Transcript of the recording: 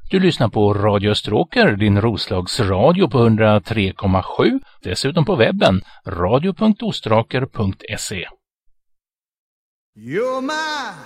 Du lyssnar på Radio Österåker, din Roslagsradio på 103,7. Dessutom på webben radio.ostraker.se. You're my